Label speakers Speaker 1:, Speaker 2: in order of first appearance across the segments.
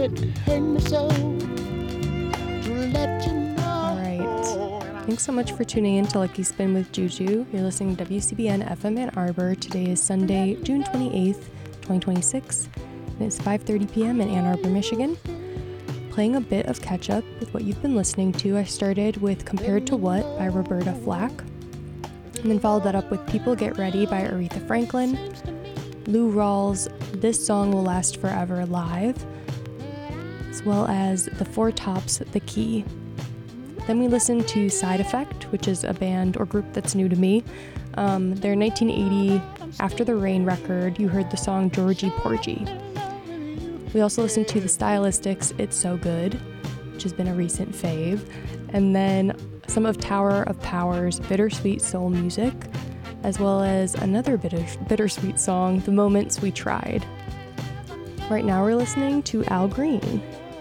Speaker 1: Thanks so much for tuning in to Lucky Spin with Juju. You're listening to WCBN FM Ann Arbor. Today is Sunday, June 28th, 2026. And it's 5:30 p.m. in Ann Arbor, Michigan. Playing a bit of catch-up with what you've been listening to. I started with Compared to What by Roberta Flack, and then followed that up with People Get Ready by Aretha Franklin, Lou Rawls' This Song Will Last Forever live, as well as The Four Tops, The Key. Then we listened to Side Effect, which is a band or group that's new to me. Their 1980 After the Rain record, you heard the song Georgie Porgy. We also listened to The Stylistics' It's So Good, which has been a recent fave. And then some of Tower of Power's bittersweet soul music, as well as another bittersweet song, The Moments We Tried. Right now we're listening to Al Green.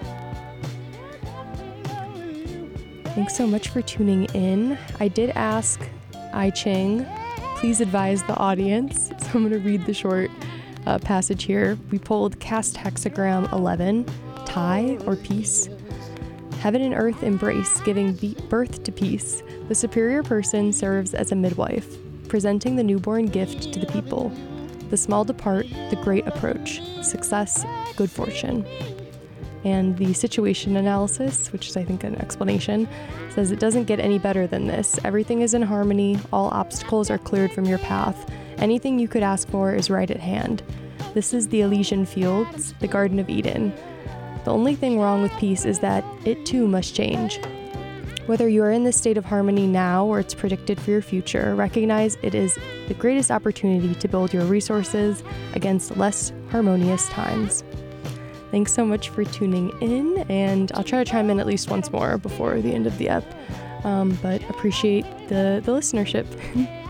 Speaker 1: Thanks so much for tuning in. I did ask I Ching, please advise the audience. So I'm going to read the short passage here. We pulled Cast Hexagram 11, Tie or Peace. Heaven and earth embrace, giving birth to peace. The superior person serves as a midwife, presenting the newborn gift to the people. The small depart, the great approach. Success, good fortune. And the situation analysis, which is I think an explanation, says it doesn't get any better than this. Everything is in harmony. All obstacles are cleared from your path. Anything you could ask for is right at hand. This is the Elysian Fields, the Garden of Eden. The only thing wrong with peace is that it too must change. Whether you are in this state of harmony now or it's predicted for your future, recognize it is the greatest opportunity to build your resources against less harmonious times. Thanks so much for tuning in, and I'll try to chime in at least once more before the end of the ep, but appreciate the listenership.